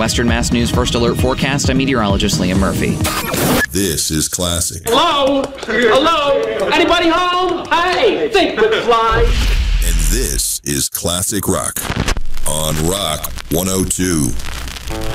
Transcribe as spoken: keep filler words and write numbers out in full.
Western Mass News First Alert Forecast, I'm meteorologist Liam Murphy. This is classic. Hello? Hello? Anybody home? Hey, think would fly. And this is Classic Rock on Rock one oh two.